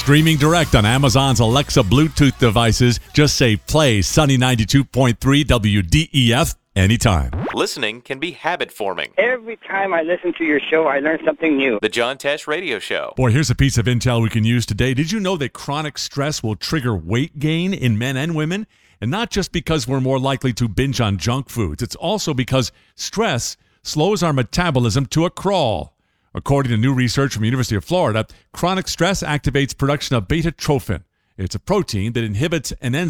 Streaming direct on Amazon's Alexa Bluetooth devices. Just say play Sunny 92.3 WDEF anytime. Listening can be habit-forming. Every time I listen to your show, I learn something new. The John Tesh Radio Show. Boy, here's a piece of intel we can use today. Did you know that chronic stress will trigger weight gain in men and women? And not just because we're more likely to binge on junk foods. It's also because stress slows our metabolism to a crawl. According to new research from the University of Florida, chronic stress activates production of beta-trophin. It's a protein that inhibits an enzyme